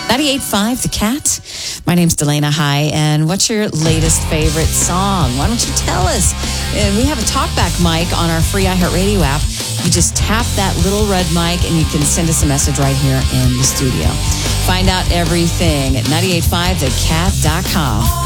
98.5 The Cat. My name's Delana High, and what's your latest favorite song? Why don't you tell us? We have a talkback mic on our free iHeartRadio app. You just tap that little red mic, and you can send us a message right here in the studio. Find out everything at 985thecat.com.